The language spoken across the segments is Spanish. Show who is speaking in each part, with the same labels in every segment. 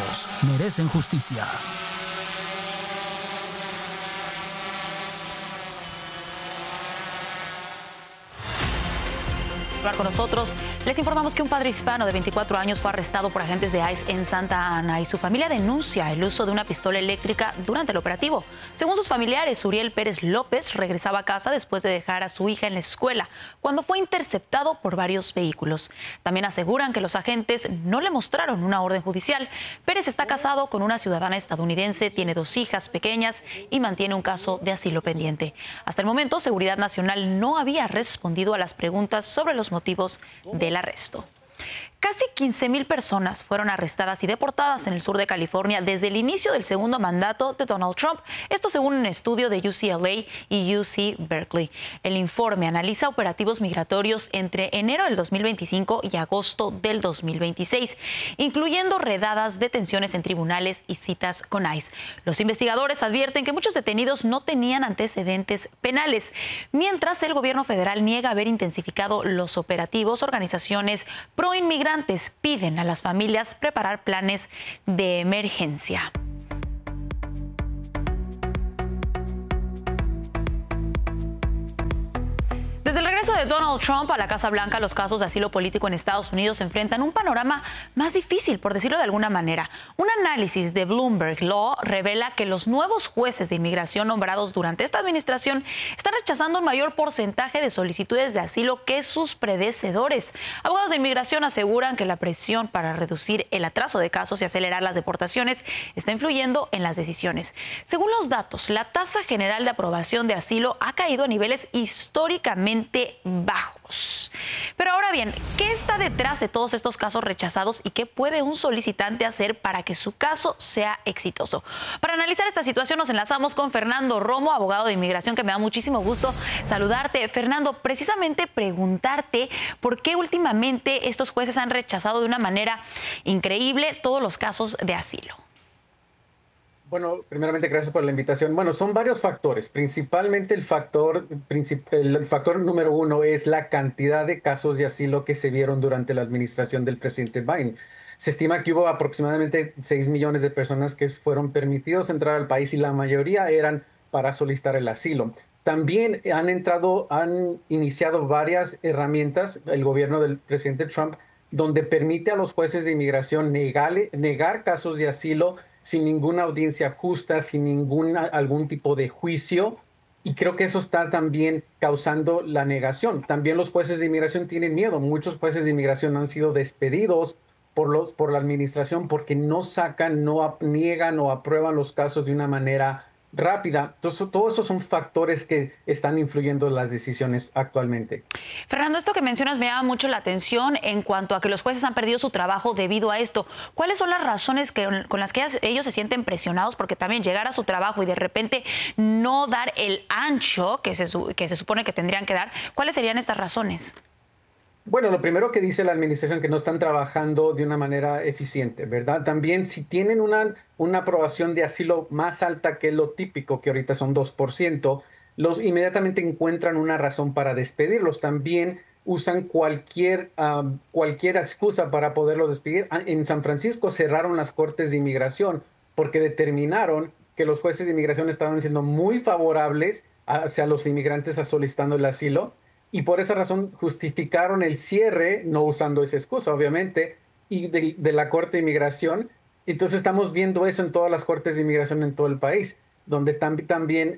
Speaker 1: Todos merecen justicia.
Speaker 2: Con nosotros, les informamos que un padre hispano de 24 años fue arrestado por agentes de ICE en Santa Ana y su familia denuncia el uso de una pistola eléctrica durante el operativo. Según sus familiares, Uriel Pérez López regresaba a casa después de dejar a su hija en la escuela cuando fue interceptado por varios vehículos. También aseguran que los agentes no le mostraron una orden judicial. Pérez está casado con una ciudadana estadounidense, tiene 2 hijas pequeñas y mantiene un caso de asilo pendiente. Hasta el momento, Seguridad Nacional no había respondido a las preguntas sobre los motivos del arresto. Casi 15,000 personas fueron arrestadas y deportadas en el sur de California desde el inicio del segundo mandato de Donald Trump. Esto según un estudio de UCLA y UC Berkeley. El informe analiza operativos migratorios entre enero del 2025 y agosto del 2026, incluyendo redadas, detenciones en tribunales y citas con ICE. Los investigadores advierten que muchos detenidos no tenían antecedentes penales. Mientras el gobierno federal niega haber intensificado los operativos, organizaciones pro-inmigrantes piden a las familias preparar planes de emergencia. Desde el regreso de Donald Trump a la Casa Blanca, los casos de asilo político en Estados Unidos enfrentan un panorama más difícil, por decirlo de alguna manera. Un análisis de Bloomberg Law revela que los nuevos jueces de inmigración nombrados durante esta administración están rechazando un mayor porcentaje de solicitudes de asilo que sus predecesores. Abogados de inmigración aseguran que la presión para reducir el atraso de casos y acelerar las deportaciones está influyendo en las decisiones. Según los datos, la tasa general de aprobación de asilo ha caído a niveles históricamente bajos. Pero ahora bien, ¿qué está detrás de todos estos casos rechazados y qué puede un solicitante hacer para que su caso sea exitoso? Para analizar esta situación nos enlazamos con Fernando Romo, abogado de inmigración, que me da muchísimo gusto saludarte. Fernando, precisamente preguntarte por qué últimamente estos jueces han rechazado de una manera increíble todos los casos de asilo.
Speaker 3: Bueno, primeramente, gracias por la invitación. Bueno, son varios factores. Principalmente el factor número uno es la cantidad de casos de asilo que se vieron durante la administración del presidente Biden. Se estima que hubo aproximadamente 6 millones de personas que fueron permitidos entrar al país y la mayoría eran para solicitar el asilo. También han iniciado varias herramientas, el gobierno del presidente Trump, donde permite a los jueces de inmigración negar casos de asilo sin ninguna audiencia justa, sin algún tipo de juicio. Y creo que eso está también causando la negación. También los jueces de inmigración tienen miedo. Muchos jueces de inmigración han sido despedidos por la administración porque no niegan o aprueban los casos de una manera rápida. Entonces, todos esos son factores que están influyendo en las decisiones actualmente.
Speaker 2: Fernando, esto que mencionas me llama mucho la atención en cuanto a que los jueces han perdido su trabajo debido a esto. ¿Cuáles son las razones con las que ellos se sienten presionados? Porque también llegar a su trabajo y de repente no dar el ancho que se supone que tendrían que dar, ¿cuáles serían estas razones?
Speaker 3: Bueno, lo primero que dice la administración que no están trabajando de una manera eficiente, ¿verdad? También si tienen una aprobación de asilo más alta que lo típico, que ahorita son 2%, los inmediatamente encuentran una razón para despedirlos. También usan cualquier excusa para poderlos despedir. En San Francisco cerraron las cortes de inmigración porque determinaron que los jueces de inmigración estaban siendo muy favorables hacia los inmigrantes solicitando el asilo. Y por esa razón justificaron el cierre, no usando esa excusa, obviamente, y de la Corte de Inmigración. Entonces estamos viendo eso en todas las cortes de inmigración en todo el país, donde están también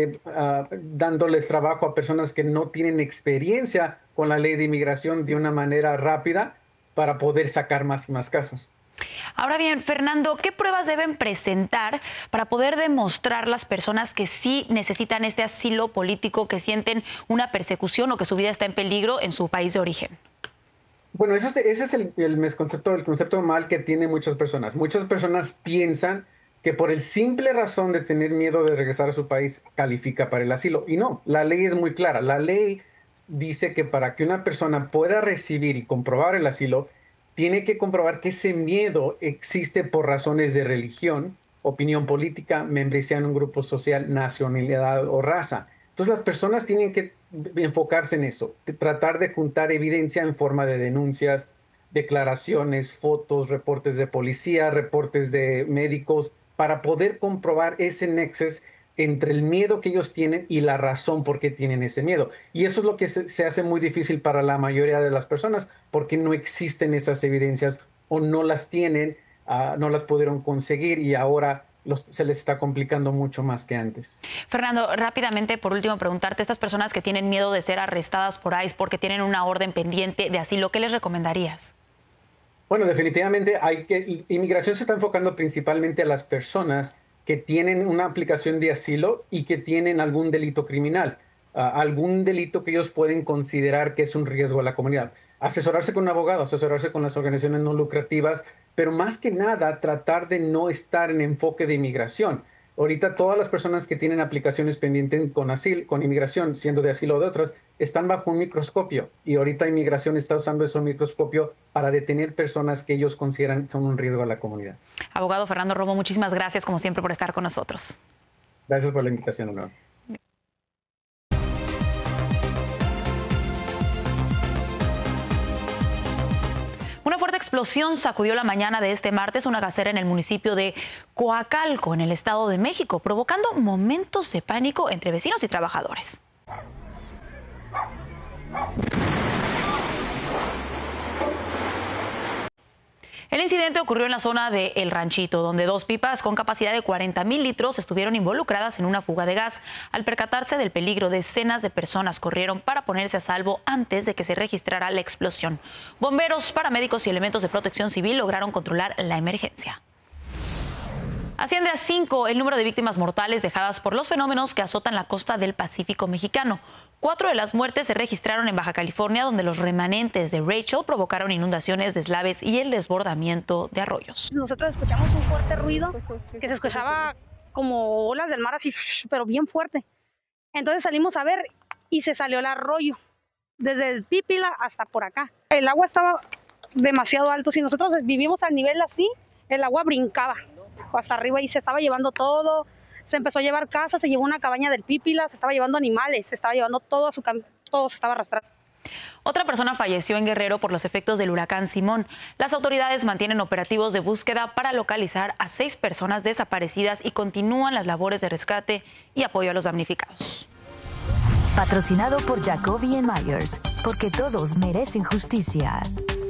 Speaker 3: dándoles trabajo a personas que no tienen experiencia con la ley de inmigración de una manera rápida para poder sacar más y más casos.
Speaker 2: Ahora bien, Fernando, ¿qué pruebas deben presentar para poder demostrar las personas que sí necesitan este asilo político, que sienten una persecución o que su vida está en peligro en su país de origen?
Speaker 3: Bueno, ese es el concepto mal que tienen muchas personas. Muchas personas piensan que por el simple razón de tener miedo de regresar a su país califica para el asilo. Y no, la ley es muy clara. La ley dice que para que una persona pueda recibir y comprobar el asilo, tiene que comprobar que ese miedo existe por razones de religión, opinión política, membresía en un grupo social, nacionalidad o raza. Entonces las personas tienen que enfocarse en eso, tratar de juntar evidencia en forma de denuncias, declaraciones, fotos, reportes de policía, reportes de médicos, para poder comprobar ese nexus entre el miedo que ellos tienen y la razón por qué tienen ese miedo. Y eso es lo que se hace muy difícil para la mayoría de las personas, porque no existen esas evidencias o no las tienen, no las pudieron conseguir y ahora se les está complicando mucho más que antes.
Speaker 2: Fernando, rápidamente, por último, preguntarte, estas personas que tienen miedo de ser arrestadas por ICE porque tienen una orden pendiente de asilo, ¿qué les recomendarías?
Speaker 3: Bueno, definitivamente inmigración se está enfocando principalmente a las personas que tienen una aplicación de asilo y que tienen algún delito criminal, algún delito que ellos pueden considerar que es un riesgo a la comunidad. Asesorarse con un abogado, asesorarse con las organizaciones no lucrativas, pero más que nada tratar de no estar en enfoque de inmigración. Ahorita todas las personas que tienen aplicaciones pendientes con asilo, con inmigración, siendo de asilo o de otras, están bajo un microscopio y ahorita inmigración está usando ese microscopio para detener personas que ellos consideran son un riesgo a la comunidad.
Speaker 2: Abogado Fernando Romo, muchísimas gracias como siempre por estar con nosotros.
Speaker 3: Gracias por la invitación, Honor.
Speaker 2: Una fuerte explosión sacudió la mañana de este martes una gasera en el municipio de Coacalco, en el Estado de México, provocando momentos de pánico entre vecinos y trabajadores. El incidente ocurrió en la zona de El Ranchito, donde dos pipas con capacidad de 40,000 litros estuvieron involucradas en una fuga de gas. Al percatarse del peligro, decenas de personas corrieron para ponerse a salvo antes de que se registrara la explosión. Bomberos, paramédicos y elementos de protección civil lograron controlar la emergencia. Asciende a 5 el número de víctimas mortales dejadas por los fenómenos que azotan la costa del Pacífico mexicano. 4 de las muertes se registraron en Baja California, donde los remanentes de Rachel provocaron inundaciones, deslaves y el desbordamiento de arroyos.
Speaker 1: Nosotros escuchamos un fuerte ruido que se escuchaba como olas del mar así, pero bien fuerte. Entonces salimos a ver y se salió el arroyo, desde el Pípila hasta por acá. El agua estaba demasiado alto. Si nosotros vivimos al nivel así, el agua brincaba hasta arriba y se estaba llevando todo. Se empezó a llevar casas, se llevó una cabaña del Pípila, se estaba llevando animales, se estaba llevando todo todo se estaba arrastrando.
Speaker 2: Otra persona falleció en Guerrero por los efectos del huracán Simón. Las autoridades mantienen operativos de búsqueda para localizar a 6 personas desaparecidas y continúan las labores de rescate y apoyo a los damnificados.
Speaker 4: Patrocinado por Jacoby & Myers, porque todos merecen justicia.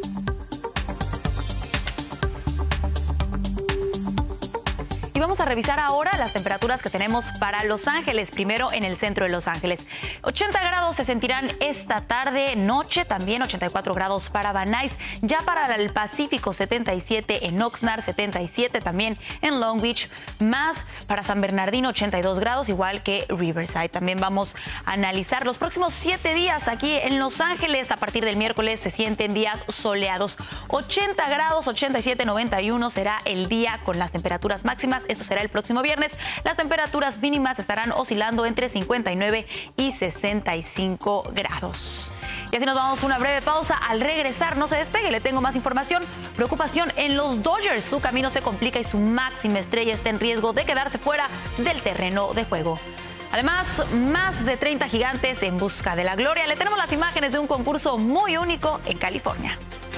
Speaker 2: Y vamos a revisar ahora las temperaturas que tenemos para Los Ángeles, primero en el centro de Los Ángeles. 80 grados se sentirán esta tarde, noche también 84 grados para Van Nuys, ya para el Pacífico 77 en Oxnard, 77 también en Long Beach, más para San Bernardino 82 grados, igual que Riverside. También vamos a analizar los próximos 7 días aquí en Los Ángeles. A partir del miércoles se sienten días soleados, 80 grados, 87, 91 será el día con las temperaturas máximas. Esto será el próximo viernes. Las temperaturas mínimas estarán oscilando entre 59 y 65 grados. Y así nos vamos a una breve pausa. Al regresar, no se despegue, le tengo más información. Preocupación en los Dodgers. Su camino se complica y su máxima estrella está en riesgo de quedarse fuera del terreno de juego. Además, más de 30 gigantes en busca de la gloria. Le tenemos las imágenes de un concurso muy único en California.